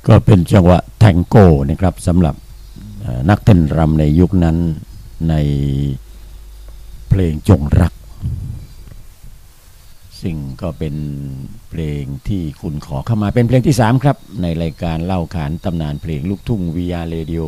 ก็เป็นจังหวะแทงโก้นะครับสำหรับนักเต้นรำในยุคนั้นในเพลงจงรักซึ่งก็เป็นเพลงที่คุณขอเข้ามาเป็นเพลงที่3ครับในรายการเล่าขานตำนานเพลงลูกทุ่ง VR Radio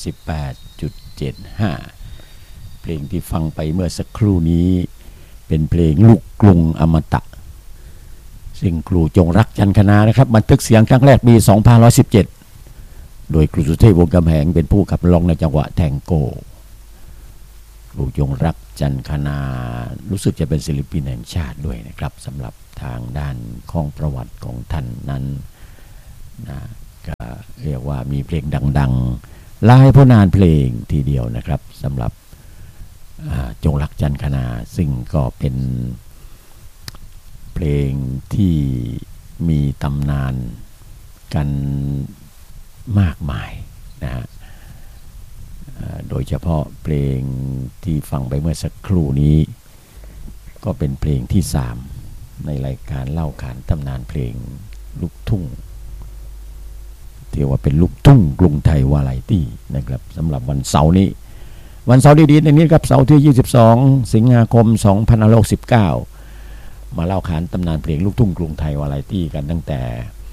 88.75 เพลงที่ฟังไปเมื่อสักครู่นี้เป็นเพลงลูกกรุงอมตะซึ่งครูจงรักจันทนานะครับบันทึกเสียงครั้งแรกปี2517โดยครูสุเทพวงศ์กำแหงเป็นผู้ขับร้องในจังหวะแทงโก้ครูจงรักจันทนารู้สึกจะเป็นศิลปินแห่งชาติด้วยนะครับสำหรับทางด้านของประวัติของท่านนั้นนะก็เรียกว่ามีเพลงดังๆหลายผลงานเพลงทีเดียวนะครับสำหรับจงรักจันทนาซึ่งก็เป็นเพลงที่มีตำนานกันมากมายนะฮะโดยเฉพาะเพลงที่ฟังไปเมื่อสักครู่นี้ก็เป็นเพลงที่3ในรายการเล่าขานตำนานเพลงลูกทุ่งที่ว่าเป็นลูกทุ่งกรุงไทยวาไรตี้นะครับสำหรับวันเสาร์นี้วันเสาร์ดีๆในนี้ครับเสาร์ที่22สิงหาคม2569มาเล่าขานตำนานเพลงลูกทุ่งกรุงไทยวาไรตี้กันตั้งแต่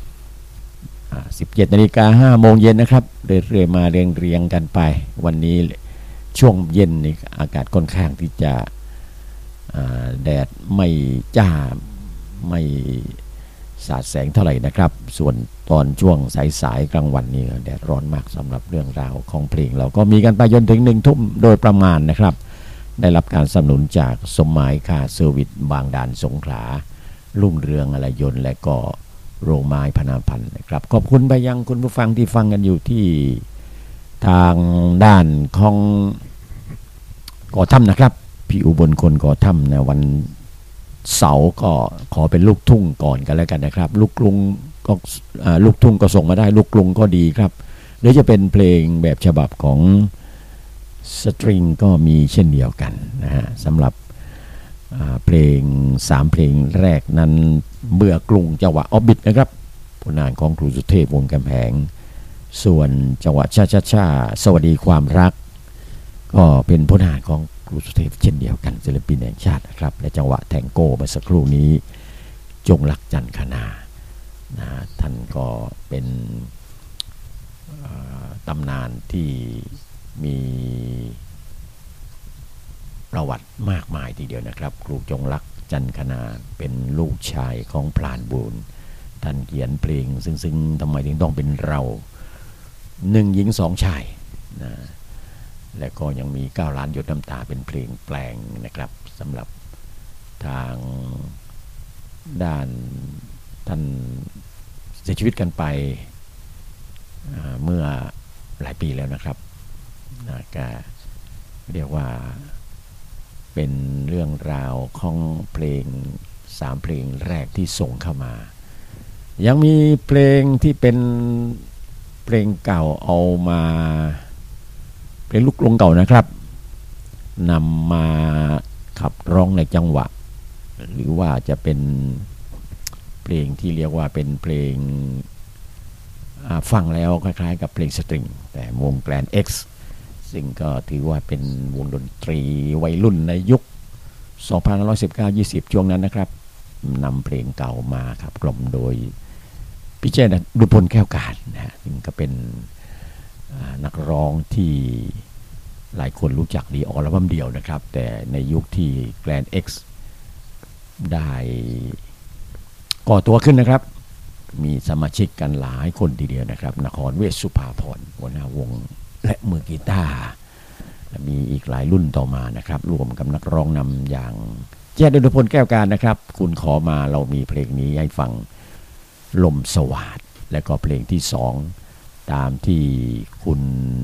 17 นาฬิกา 5 โมงเย็นนะครับเรื่อยๆมาเรียงกันไปวันนี้ช่วงเย็นนี่อากาศค่อนข้างที่จะแดดไม่จ้าไม่สาดแสงเท่าไหร่นะครับส่วนตอนช่วงสายๆกลางวันนี่แดดร้อนมากสำหรับเรื่องราวของเพลงเราก็มีกันไปจนถึง1 ทุ่มโดยประมาณนะครับได้รับการสนับสนุนจากสมหมายคาร์เซอร์วิสบางด่านสงขลารุ่งเรืองอะไรยนต์และก็โรงไม้พนาพันธ์นะครับขอบคุณไปยังคุณผู้ฟังที่ฟังกันอยู่ที่ทางด้านของก่อถ้ำนะครับพี่อุบลคนก่อถ้ำในวันเสาร์ก็ขอเป็นลูกทุ่งก่อนกันแล้วกันนะครับลูกกรุงก็ลูกทุ่งก็ส่งมาได้ลูกกรุงก็ดีครับหรือจะเป็นเพลงแบบฉบับของสตริงก็มีเช่นเดียวกันนะฮะสำหรับเพลง3เพลงแรกนั้นเบื่อกรุงจังหวะออฟบิทนะครับผลงานของครูสุเทพวงศ์กำแหงส่วนจังหวะชาสวัสดีความรักก็เป็นผลงานของครูสุเทพเช่นเดียวกันศิลปินแห่งชาตินะครับและจังหวะแทงโก้เมื่อสักครู่นี้จงรักจันทนานะท่านก็เป็นตำนานที่มีประวัติมากมายทีเดียวนะครับครูจงรักจันทนาเป็นลูกชายของพลานบุญท่านเขียนเพลงซึ่งทำไมถึงต้องเป็นเรา1 หญิง 2 ชายนะและก็ยังมี9 ล้านหยดน้ำตาเป็นเพลงแปลงนะครับสำหรับทางด้านท่านเสียชีวิตกันไปเมื่อหลายปีแล้วนะครับนะก็เรียกว่าเป็นเรื่องราวของเพลง3เพลงแรกที่ส่งเข้ามายังมีเพลงที่เป็นเพลงเก่าเอามาเพลงลูกกรุงเก่านะครับนำมาขับร้องในจังหวะหรือว่าจะเป็นเพลงที่เรียกว่าเป็นเพลงฟังแล้วคล้ายๆกับเพลงสตริงแต่วงแกรนด์ X ซึ่งก็ถือว่าเป็นวงดนตรีวัยรุ่นในยุค2519-20ช่วงนั้นนะครับนำเพลงเก่ามาครับกล่อมโดยพี่เจษฐ์ดุพลแก้วการนะฮะซึ่งก็เป็นนักร้องที่หลายคนรู้จักดีอัลบั้มเดียวนะครับแต่ในยุคที่แกรนด์ X ได้ก่อตัวขึ้นนะครับมีสมาชิกกันหลายคนทีเดียวนะครับนครเวชสุภาพรหัวหน้าวงและมือกีตาร์มีอีกหลายรุ่นต่อมานะครับรวมกับนักร้องนำอย่างเจษฐ์ดุพลแก้วการนะครับคุณขอมาเรามีเพลงนี้ให้ฟังลมสวาทและก็เพลงที่2ตามที่คุณ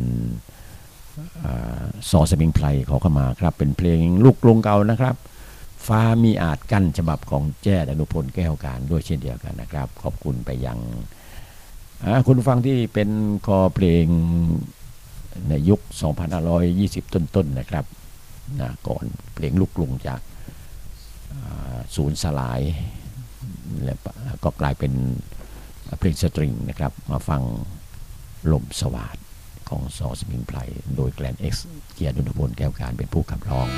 ซอสมิงไพรขอเข้ามาครับเป็นเพลงลูกกรุงเก่านะครับฟ้ามีอาจกั้นฉบับของเจษฐ์ดุพลแก้วการด้วยเช่นเดียวกันนะครับขอบคุณไปยังคุณฟังที่เป็นคอเพลงในยุค2520ต้นๆนะครับนะก่อนเพลงลูกกรุงจากศูนย์สลายและก็กลายเป็นเพลงสตริงนะครับมาฟังลมสวาทของสอสมิงไพรโดยแกลนเอ็กซ์เกียรติดุลพลแก้วการเป็นผู้ขับร้อง